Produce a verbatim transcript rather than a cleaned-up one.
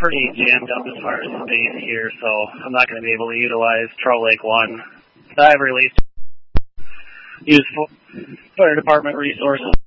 pretty jammed up as far as space here, so I'm not going to be able to utilize Troll Lake one. I have released use fire department resources